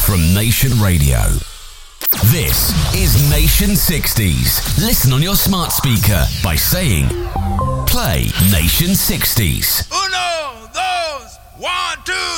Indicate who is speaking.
Speaker 1: from Nation Radio. This is Nation 60s. Listen on your smart speaker by saying, play Nation 60s.
Speaker 2: Uno, dos, 1, 2,